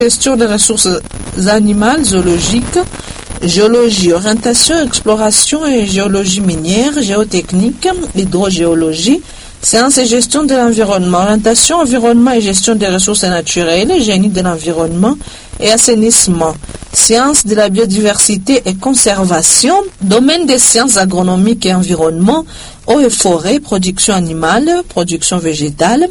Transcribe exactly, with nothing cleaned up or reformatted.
gestion des ressources animales, zoologiques, géologie, orientation, exploration et géologie minière, géotechnique, hydrogéologie, sciences et gestion de l'environnement, orientation, environnement et gestion des ressources naturelles, génie de l'environnement et assainissement, sciences de la biodiversité et conservation, domaine des sciences agronomiques et environnement, eau et forêt, production animale, production végétale,